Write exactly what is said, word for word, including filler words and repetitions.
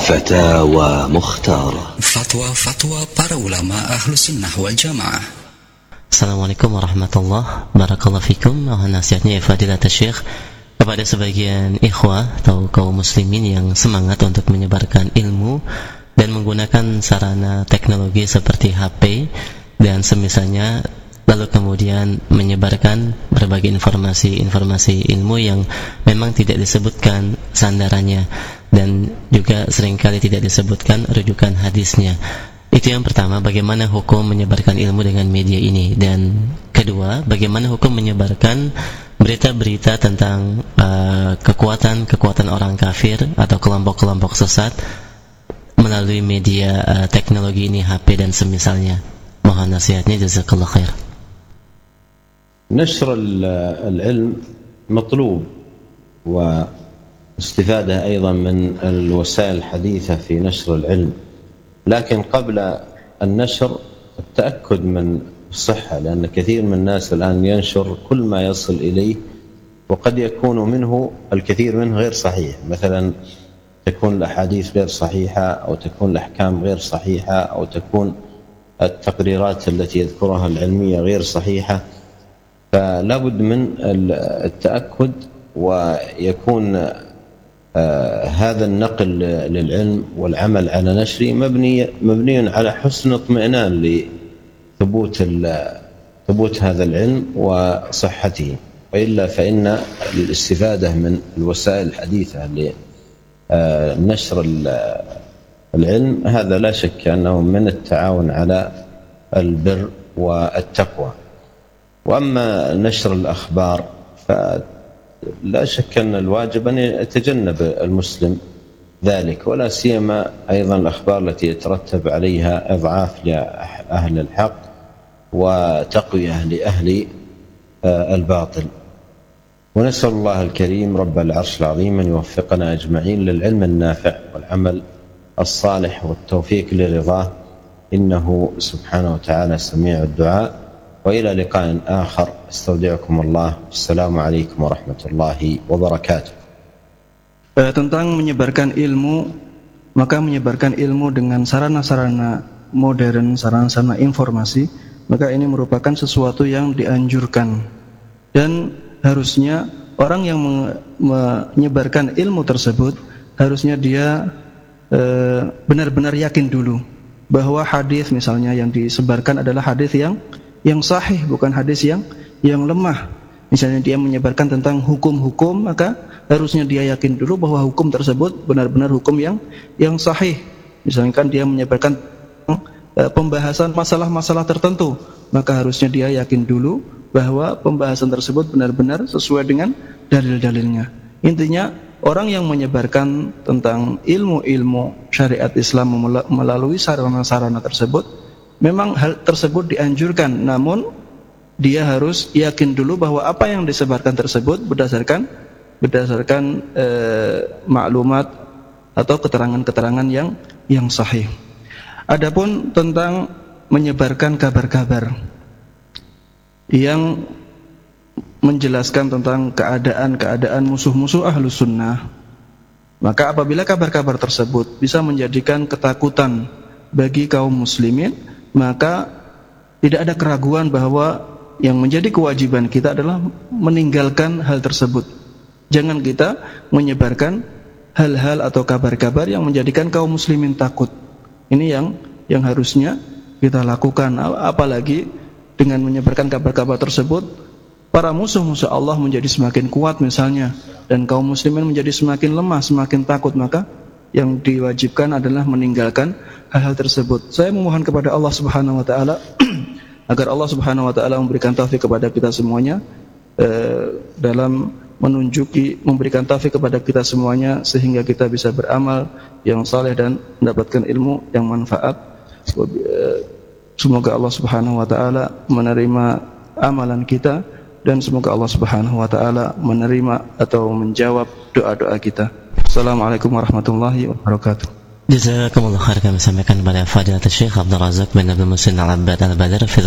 فتاوى مختارة. Fatwa-fatwa para ulama ahlu sunnah wal jamaah. Assalamualaikum warahmatullahi wabarakatuh. Fikum. Mohon nasihatnya ya Fadilatul Syekh kepada sebagian ikhwah atau kaum muslimin yang semangat untuk menyebarkan ilmu dan menggunakan sarana teknologi seperti H P dan semisalnya, lalu kemudian menyebarkan berbagai informasi-informasi ilmu yang memang tidak disebutkan sandarannya dan juga seringkali tidak disebutkan rujukan hadisnya. Itu yang pertama, bagaimana hukum menyebarkan ilmu dengan media ini, dan kedua, bagaimana hukum menyebarkan berita-berita tentang uh, kekuatan-kekuatan orang kafir atau kelompok-kelompok sesat melalui media uh, teknologi ini, H P dan semisalnya. Mohon nasihatnya, jazakallah khair. نشر العلم مطلوب واستفادة أيضا من الوسائل الحديثة في نشر العلم، لكن قبل النشر التأكد من الصحة، لأن كثير من الناس الآن ينشر كل ما يصل إليه وقد يكون منه الكثير منه غير صحيح، مثلا تكون الأحاديث غير صحيحة أو تكون الأحكام غير صحيحة أو تكون التقريرات التي يذكرها العلمية غير صحيحة، فلا بد من التأكد ويكون هذا النقل للعلم والعمل على نشره مبني مبني على حسن اطمئنان لثبوت ثبوت هذا العلم وصحته، وإلا فإن الاستفادة من الوسائل الحديثة لنشر العلم هذا لا شك أنه من التعاون على البر والتقوى. وأما نشر الأخبار فلا شك أن الواجب أن يتجنب المسلم ذلك، ولا سيما أيضا الأخبار التي يترتب عليها إضعاف لأهل الحق وتقوية لأهل الباطل. ونسأل الله الكريم رب العرش العظيم أن يوفقنا أجمعين للعلم النافع والعمل الصالح والتوفيق لرضاه، إنه سبحانه وتعالى سميع الدعاء. وإلى لقاء آخر، استودعكم الله، السلام عليكم ورحمة الله وبركاته. Tentang menyebarkan ilmu, maka menyebarkan ilmu dengan sarana-sarana modern, sarana-sarana informasi, maka ini merupakan sesuatu yang dianjurkan, dan harusnya orang yang menyebarkan ilmu tersebut harusnya dia eh, benar-benar yakin dulu bahwa hadis misalnya yang disebarkan adalah hadis yang yang sahih, bukan hadis yang yang lemah. Misalnya dia menyebarkan tentang hukum-hukum, maka harusnya dia yakin dulu bahwa hukum tersebut benar-benar hukum yang yang sahih. Misalkan dia menyebarkan uh, pembahasan masalah-masalah tertentu, maka harusnya dia yakin dulu bahwa pembahasan tersebut benar-benar sesuai dengan dalil-dalilnya. Intinya, orang yang menyebarkan tentang ilmu-ilmu syariat Islam melalui sarana-sarana tersebut, memang hal tersebut dianjurkan, namun dia harus yakin dulu bahwa apa yang disebarkan tersebut berdasarkan berdasarkan eh, maklumat atau keterangan-keterangan yang yang sahih. Adapun tentang menyebarkan kabar-kabar yang menjelaskan tentang keadaan-keadaan musuh-musuh Ahlus Sunnah, maka apabila kabar-kabar tersebut bisa menjadikan ketakutan bagi kaum muslimin, maka tidak ada keraguan bahwa yang menjadi kewajiban kita adalah meninggalkan hal tersebut. Jangan kita menyebarkan hal-hal atau kabar-kabar yang menjadikan kaum muslimin takut. Ini yang yang harusnya kita lakukan. Apalagi dengan menyebarkan kabar-kabar tersebut, para musuh-musuh Allah menjadi semakin kuat misalnya, dan kaum muslimin menjadi semakin lemah, semakin takut, maka yang diwajibkan adalah meninggalkan hal-hal tersebut. Saya memohon kepada Allah Subhanahu wa taala agar Allah Subhanahu wa taala memberikan taufik kepada kita semuanya eh, dalam menunjuki memberikan taufik kepada kita semuanya sehingga kita bisa beramal yang saleh dan mendapatkan ilmu yang manfaat. Semoga Allah Subhanahu wa taala menerima amalan kita, dan semoga Allah Subhanahu wa taala menerima atau menjawab doa-doa kita. Assalamualaikum warahmatullahi wabarakatuh. Jazakumullah khair, kami sampaikan kepada Fadilatul Syekh Abdul Razak bin Abdul Muhsin Al-Abbad Al-Badr